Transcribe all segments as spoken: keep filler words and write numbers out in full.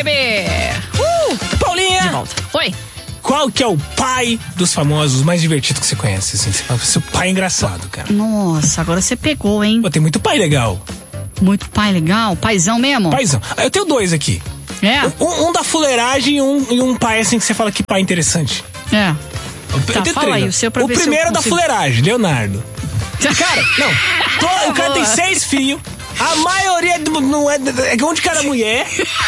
baby! Uh! Paulinha! De volta. Oi. Qual que é o pai dos famosos mais divertido que você conhece? Assim, você fala, seu pai é engraçado, cara. Nossa, agora você pegou, hein? Pô, tem muito pai legal. Muito pai legal? Paizão mesmo? Paizão. Eu tenho dois aqui. É? Um, um da fuleiragem e um, e um pai assim que você fala que pai interessante. É. Eu Tá, tenho fala três, aí, né? o seu pra O ver se eu primeiro da consigo. fuleiragem, Leonardo. Cara, não. Todo, o cara tem seis filhos. A maioria do, não é, é um de cada mulher.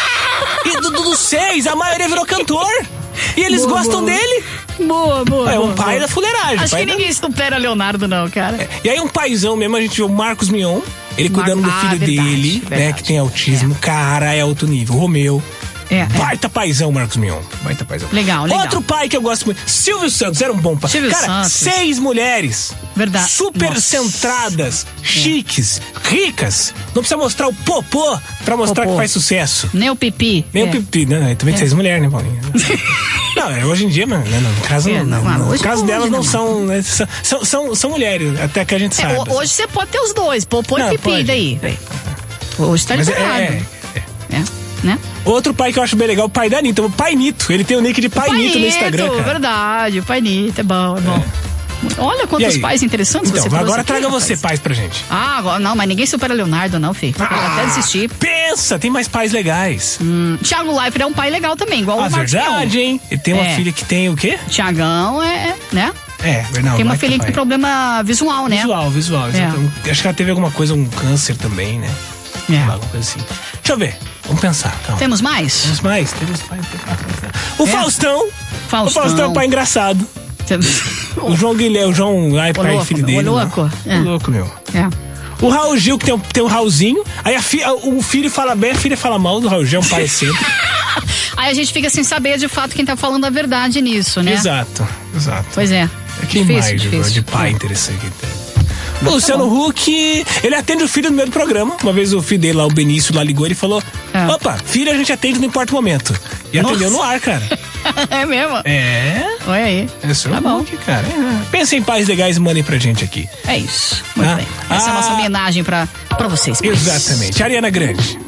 E do, do, dos seis, a maioria virou cantor. E eles Boa, gostam boa. dele. Boa, boa. É um boa, pai boa. da fuleiragem. Acho pai que da... ninguém supera Leonardo, não, cara. É. E aí um paizão mesmo, a gente viu o Marcos Mion. Ele Mar... cuidando do ah, filho verdade, dele, verdade. né? Que tem autismo. É. Cara, é alto nível. Romeu. É, é. Baita paizão, Marcos Mion. Baita paizão. Legal, legal. Outro pai que eu gosto muito. Silvio Santos era um bom pai. Silvio Cara, Santos. seis mulheres. Verdade. Super Nossa. centradas, chiques, ricas. Não precisa mostrar o popô pra mostrar Popô. que faz sucesso. Nem o pipi. Nem é. o pipi, né? Também É. seis mulheres, né, Paulinha? Não, é hoje em dia, mano, né, no caso, É, não, não, no hoje caso não, delas hoje não não. são, né, são, são, são, são mulheres, até que a gente É, sabe. ho- hoje você pode ter os dois, popô Não, e pipi pode. daí. Hoje tá Mas liberado. é, é, É, né? Outro pai que eu acho bem legal, o pai da Anitta, o Pai Nito. Ele tem o nick de Pai, Nito no Instagram, cara. Verdade, o Pai Nito, é bom, é bom. Olha E quantos aí? pais interessantes Então, você trouxe agora aqui, traga rapaz. você pais pra gente. Ah, agora, não, mas ninguém supera Leonardo, não, filho. Vou até desistir. Pensa, tem mais pais legais. Hum, Thiago Leifert é um pai legal também, igual Ah, o Marcos verdade, Mion. hein? Ele tem uma É. filha que tem o quê? Tiagão é, né? É, verdade. Tem uma baita filhinha que pai. tem problema visual, né? Visual, visual. É. exatamente. Acho que ela teve alguma coisa, um câncer também, né? É. Sei lá, alguma coisa assim. Deixa eu ver. Vamos pensar, calma. Temos mais? Temos mais? Temos mais. O É. Faustão. Faustão. O Faustão é um pai engraçado. O João Guilherme, o João, ai, O pai, louco, filho meu, dele. o louco. Né? É. O louco, meu. É. O Raul Gil, que tem, um- tem um Raulzinho. Aí a fi, a- o filho fala bem, a filha fala mal do Raul Gil, é um pai sempre. Aí a gente fica sem saber de fato quem tá falando a verdade nisso, né? Exato, exato. Pois é. É quem difícil, mais de- difícil. de pai interessante que tem. O Luciano Huck, ele atende o filho no meio do programa. Uma vez o filho dele lá, o Benício, lá ligou e falou: É. opa, filho a gente atende, não importa o momento. E Nossa. atendeu no ar, cara. É mesmo? É. Olha aí. É só Tá o bom. Huck, cara. É. Pensa em pais legais e mandem pra gente aqui. É isso. Muito Ah. bem. Essa é a nossa Ah. homenagem pra, pra vocês. pais. Exatamente. Ariana Grande.